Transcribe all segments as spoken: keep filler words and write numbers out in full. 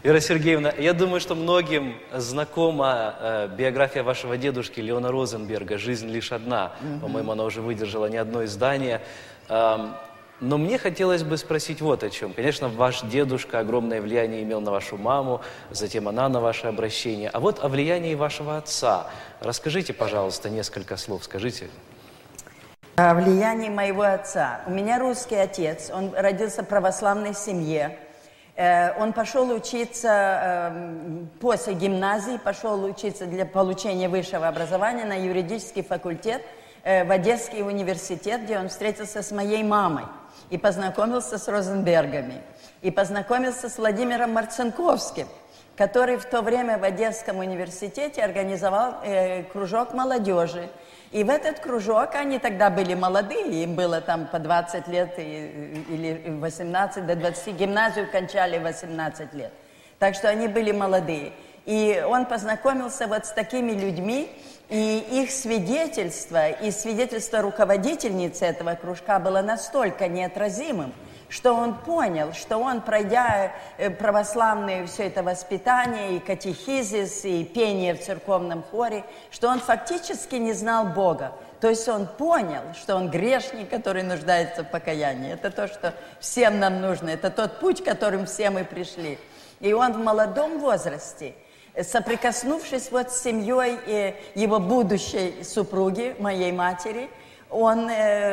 Вера Сергеевна, я думаю, что многим знакома э, биография вашего дедушки Леона Розенберга «Жизнь лишь одна». Mm-hmm. По-моему, она уже выдержала не одно издание. Эм, но мне хотелось бы спросить вот о чем. Конечно, ваш дедушка огромное влияние имел на вашу маму, затем она на ваше обращение. А вот о влиянии вашего отца. Расскажите, пожалуйста, несколько слов, скажите. О влиянии моего отца. У меня русский отец, он родился в православной семье. Он пошел учиться после гимназии, пошел учиться для получения высшего образования на юридический факультет в Одесский университет, где он встретился с моей мамой и познакомился с Розенбергами, и познакомился с Владимиром Марцинковским, который в то время в Одесском университете организовал кружок молодежи. И в этот кружок, они тогда были молодые, им было там по двадцать лет или восемнадцать до двадцати, гимназию кончали восемнадцать лет. Так что они были молодые. И он познакомился вот с такими людьми, и их свидетельство, и свидетельство руководительницы этого кружка было настолько неотразимым, что он понял, что он, пройдя православное все это воспитание, и катехизис, и пение в церковном хоре, что он фактически не знал Бога. То есть он понял, что он грешник, который нуждается в покаянии. Это то, что всем нам нужно, это тот путь, которым все мы пришли. И он в молодом возрасте, соприкоснувшись вот с семьей его будущей супруги, моей матери, он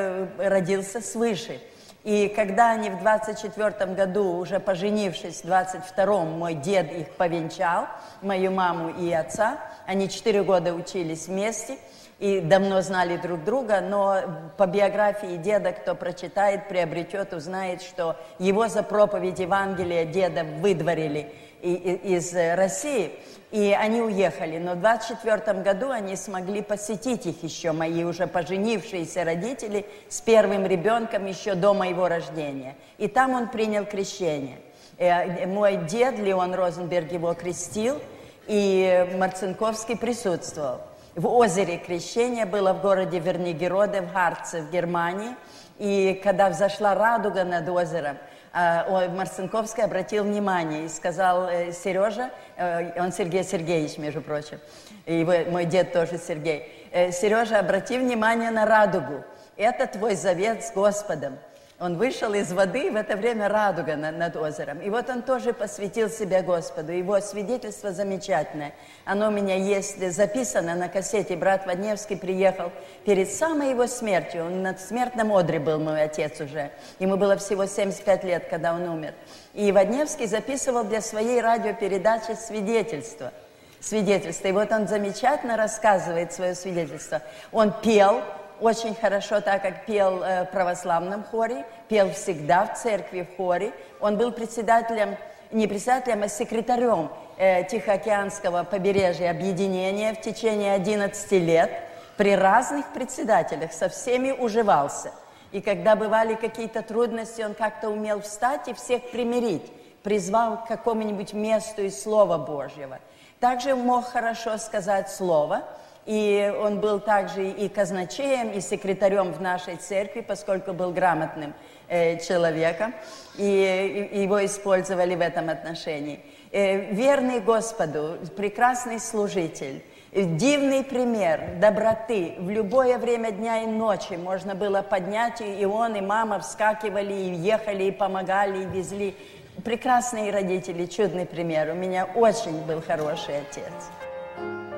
родился свыше. И когда они в двадцать четвёртом году, уже поженившись, в двадцать втором, мой дед их повенчал, мою маму и отца, они четыре года учились вместе и давно знали друг друга, но по биографии деда, кто прочитает, приобретет, узнает, что его за проповедь Евангелия деда выдворили из России, и они уехали. Но в двадцать четвёртом году они смогли посетить их еще, мои уже поженившиеся родители, с первым ребенком еще до моего рождения. И там он принял крещение. Мой дед Леон Розенберг его крестил, и Марцинковский присутствовал. В озере крещения было в городе Вернигероде, в Харце, в Германии. И когда взошла радуга над озером, Марцинковский обратил внимание и сказал: Сережа, он Сергей Сергеевич, между прочим, и мой дед тоже Сергей, Сережа, обрати внимание на радугу, это твой завет с Господом. Он вышел из воды, и в это время радуга над, над озером. И вот он тоже посвятил себя Господу. Его свидетельство замечательное. Оно у меня есть записано на кассете. Брат Водневский приехал перед самой его смертью. Он на смертном одре был, мой отец уже. Ему было всего семьдесят пять лет, когда он умер. И Водневский записывал для своей радиопередачи свидетельство. Свидетельство. И вот он замечательно рассказывает свое свидетельство. Он пел очень хорошо, так как пел э, в православном хоре, пел всегда в церкви, в хоре. Он был председателем, не председателем, а секретарем э, Тихоокеанского побережья объединения в течение одиннадцати лет. При разных председателях со всеми уживался. И когда бывали какие-то трудности, он как-то умел встать и всех примирить, призвал к какому-нибудь месту из Слова Божьего. Также мог хорошо сказать слово. И он был также и казначеем, и секретарем в нашей церкви, поскольку был грамотным э, человеком, и, и его использовали в этом отношении. Э, верный Господу, прекрасный служитель, дивный пример доброты. В любое время дня и ночи можно было поднять, и он, и мама вскакивали, и ехали, и помогали, и везли. Прекрасные родители, чудный пример. У меня очень был хороший отец.